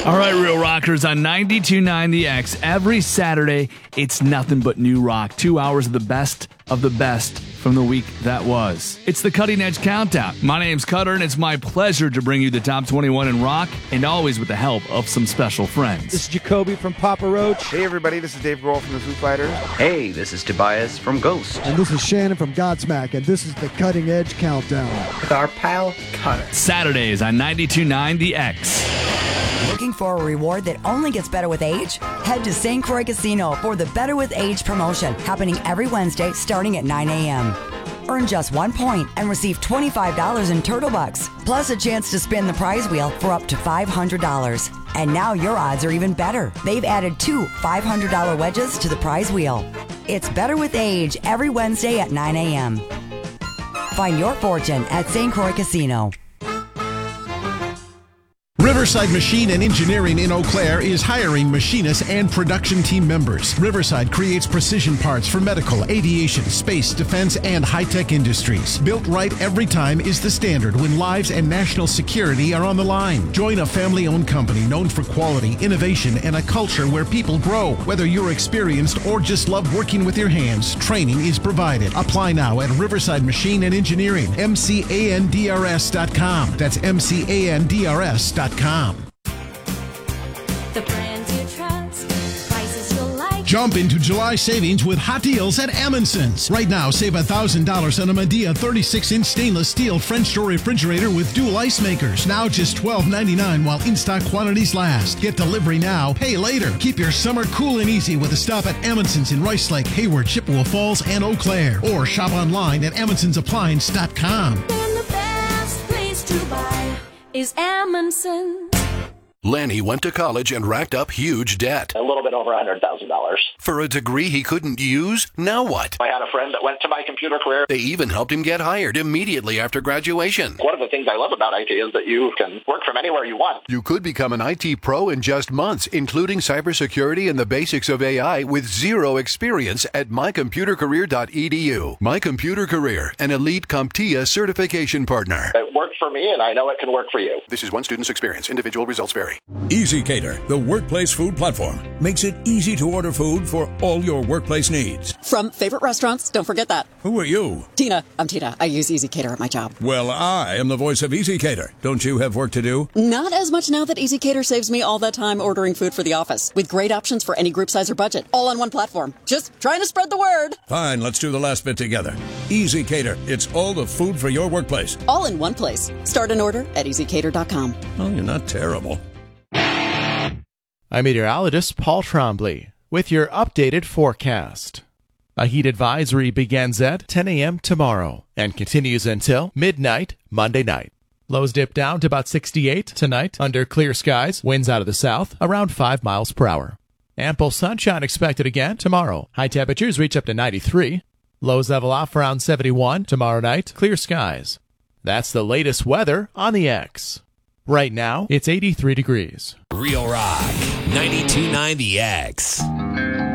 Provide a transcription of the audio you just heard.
All right, Real Rockers, on 92.9 The X, every Saturday, it's nothing but new rock. 2 hours of the best from the week that was. It's the Cutting Edge Countdown. My name's Cutter, and it's my pleasure to bring you the top 21 in rock, and always with the help of some special friends. This is Jacoby from Papa Roach. Hey, everybody, this is Dave Grohl from the Foo Fighters. Hey, this is Tobias from Ghost. And this is Shannon from Godsmack, and this is the Cutting Edge Countdown. With our pal, Cutter. Saturdays on 92.9 The X. Looking for a reward that only gets better with age? Head to St. Croix Casino for the Better with Age promotion, happening every Wednesday starting at 9 a.m. Earn just 1 point and receive $25 in Turtle Bucks, plus a chance to spin the prize wheel for up to $500. And now your odds are even better. They've added 2 $500 wedges to the prize wheel. It's Better with Age every Wednesday at 9 a.m. Find your fortune at St. Croix Casino. Riverside Machine and Engineering in Eau Claire is hiring machinists and production team members. Riverside creates precision parts for medical, aviation, space, defense, and high-tech industries. Built right every time is the standard when lives and national security are on the line. Join a family-owned company known for quality, innovation, and a culture where people grow. Whether you're experienced or just love working with your hands, training is provided. Apply now at Riverside Machine and Engineering, mcandrs.com. That's mcandrs.com. The brands you trust, prices you'll like. Jump into July savings with hot deals at Amundsen's. Right now, save $1,000 on a Medea 36-inch stainless steel French door refrigerator with dual ice makers. Now just $12.99 while in-stock quantities last. Get delivery now, pay later. Keep your summer cool and easy with a stop at Amundsen's in Rice Lake, Hayward, Chippewa Falls, and Eau Claire. Or shop online at AmundsensAppliance.com. Then the best place to buy is Amundsen. Lanny went to college and racked up huge debt. A little bit over $100,000. For a degree he couldn't use? Now what? I had a friend that went to My Computer Career. They even helped him get hired immediately after graduation. One of the things I love about IT is that you can work from anywhere you want. You could become an IT pro in just months, including cybersecurity and the basics of AI with zero experience at mycomputercareer.edu. My Computer Career, an elite CompTIA certification partner. It worked for me, and I know it can work for you. This is one student's experience. Individual results vary. EasyCater, the workplace food platform, makes it easy to order food for all your workplace needs. From favorite restaurants, don't forget that. Who are you? Tina. I'm Tina. I use EasyCater at my job. Well, I am the voice of EasyCater. Don't you have work to do? Not as much now that EasyCater saves me all that time ordering food for the office, with great options for any group size or budget, all on one platform. Just trying to spread the word. Fine, let's do the last bit together. EasyCater, it's all the food for your workplace. All in one place. Start an order at easycater.com. Oh, you're not terrible. I'm meteorologist Paul Trombley with your updated forecast. A heat advisory begins at 10 a.m. tomorrow and continues until midnight Monday night. Lows dip down to about 68 tonight under clear skies, winds out of the south around 5 miles per hour. Ample sunshine expected again tomorrow. High temperatures reach up to 93. Lows level off around 71 tomorrow night, clear skies. That's the latest weather on the X. Right now, it's 83 degrees. Real Rock, 92.9 The X.